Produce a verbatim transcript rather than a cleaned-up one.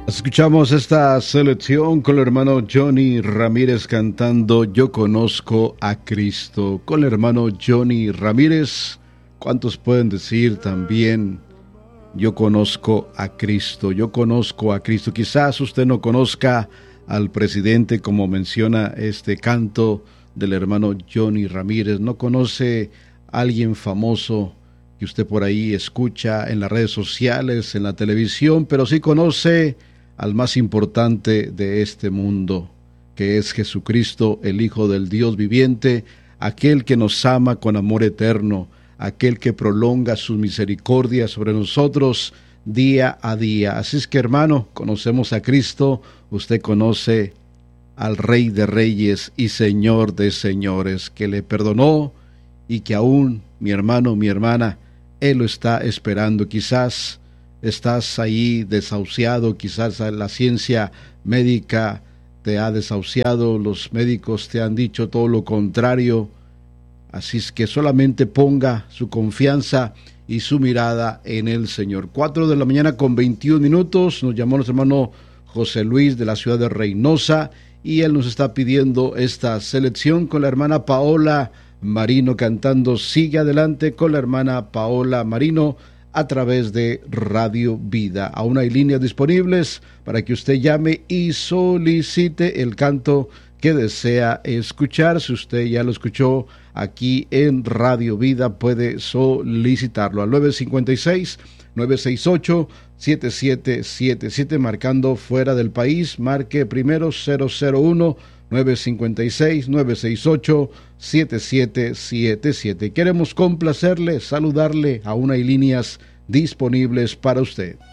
Escuchamos esta selección con el hermano Johnny Ramírez cantando Yo conozco a Cristo. Con el hermano Johnny Ramírez, ¿cuántos pueden decir también yo conozco a Cristo? Yo conozco a Cristo. Quizás usted no conozca al presidente como menciona este canto del hermano Johnny Ramírez. No conoce a alguien famoso que usted por ahí escucha en las redes sociales, en la televisión, pero sí conoce al más importante de este mundo, que es Jesucristo, el Hijo del Dios viviente, aquel que nos ama con amor eterno, aquel que prolonga su misericordia sobre nosotros día a día. Así es que, hermano, conocemos a Cristo, usted conoce al Rey de Reyes y Señor de Señores, que le perdonó y que aún, mi hermano, mi hermana, Él lo está esperando. Quizás estás ahí desahuciado, quizás la ciencia médica te ha desahuciado, los médicos te han dicho todo lo contrario, así es que solamente ponga su confianza y su mirada en el Señor. Cuatro de la mañana con veintiún minutos, nos llamó nuestro hermano José Luis de la ciudad de Reynosa y él nos está pidiendo esta selección con la hermana Paola Marino cantando Sigue Adelante con la hermana Paola Marino a través de Radio Vida. Aún hay líneas disponibles para que usted llame y solicite el canto que desea escuchar. Si usted ya lo escuchó aquí en Radio Vida, puede solicitarlo al nueve cinco seis, nueve seis ocho, siete siete siete siete, marcando fuera del país, marque primero cero cero uno, nueve cinco seis, nueve seis ocho, siete siete siete siete. Queremos complacerle, saludarle, aún hay líneas disponibles para usted.